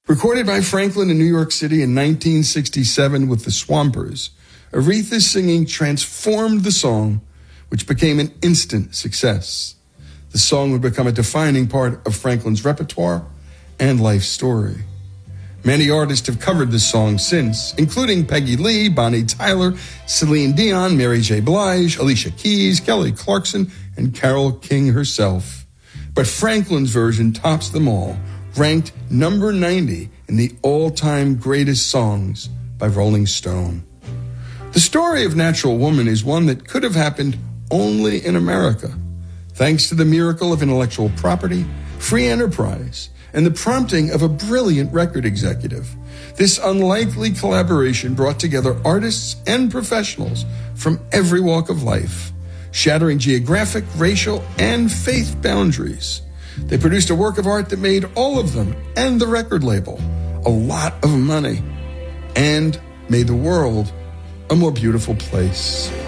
Recorded by Franklin in New York City in 1967 with the Swampers, Aretha's singing transformed the song, which became an instant success. The song would become a defining part of Franklin's repertoire and life story. Many artists have covered this song since, including Peggy Lee, Bonnie Tyler, Celine Dion, Mary J. Blige, Alicia Keys, Kelly Clarkson, and Carole King herself. But Franklin's version tops them all, ranked number 90 in the all-time greatest songs by Rolling Stone. The story of Natural Woman is one that could have happened only in America, thanks to the miracle of intellectual property, free enterprise, and the prompting of a brilliant record executive. This unlikely collaboration brought together artists and professionals from every walk of life, shattering geographic, racial, and faith boundaries. They produced a work of art that made all of them and the record label a lot of money and made the world a more beautiful place.